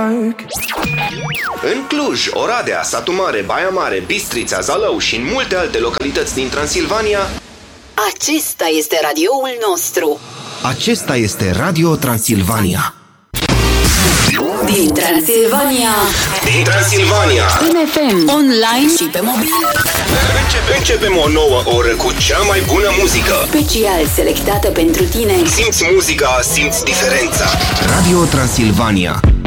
În Cluj, Oradea, Satu Mare, Baia Mare, Bistrița, Zalău și în multe alte localități din Transilvania, acesta este radioul nostru. acesta este Radio Transilvania. Din Transilvania. Din Transilvania. În FM, online și pe mobil. Începem o nouă oră cu cea mai bună muzică. Special selectată pentru tine. Simți muzica, simți diferența. Radio Transilvania.